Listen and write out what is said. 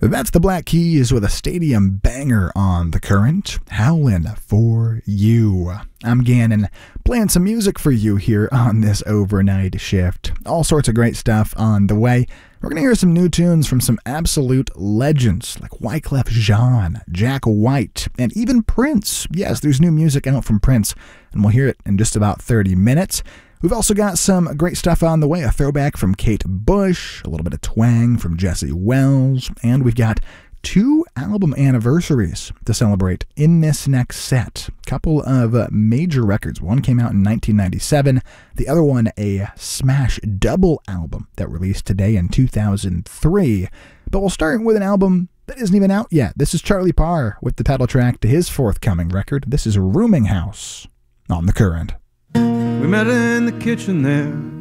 That's the Black Keys with a stadium banger on The Current, Howlin' for You. I'm Gannon, playing some music for you here on this overnight shift. All sorts of great stuff on the way. We're going to hear some new tunes from some absolute legends like Wyclef Jean, Jack White, and even Prince. Yes, there's new music out from Prince, and we'll hear it in just about 30 minutes. We've also got some great stuff on the way, a throwback from Kate Bush, a little bit of twang from Jesse Wells, and we've got 2 album anniversaries to celebrate in this next set. A couple of major records. One came out in 1997, the other one a smash double album that released today in 2003. But we'll start with an album that isn't even out yet. This is Charlie Parr with the title track to his forthcoming record. This is Rooming House on The Current. We met in the kitchen there,